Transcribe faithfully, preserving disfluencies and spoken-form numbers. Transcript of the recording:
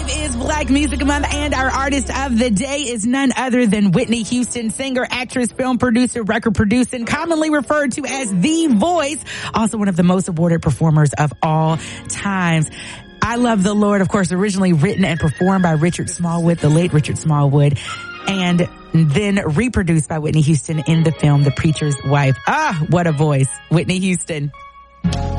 is Black Music Month, and our artist of the day is none other than Whitney Houston, singer, actress, film producer, record producer, and commonly referred to as The Voice, also one of the most awarded performers of all times. I Love the Lord, of course, originally written and performed by Richard Smallwood, the late Richard Smallwood, and then reproduced by Whitney Houston in the film The Preacher's Wife. Ah, what a voice, Whitney Houston.